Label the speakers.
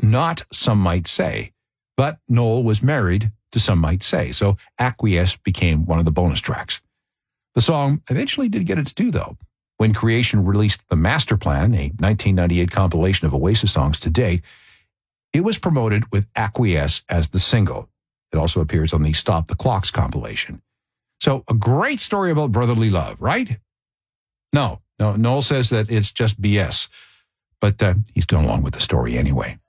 Speaker 1: not Some Might Say, but Noel was married to Some Might Say, so Acquiesce became one of the bonus tracks. The song eventually did get its due, though. When Creation released The Master Plan, a 1998 compilation of Oasis songs to date, it was promoted with Acquiesce as the single. It also appears on the Stop the Clocks compilation. So a great story about brotherly love, right? No, Noel says that it's just BS, but he's going along with the story anyway.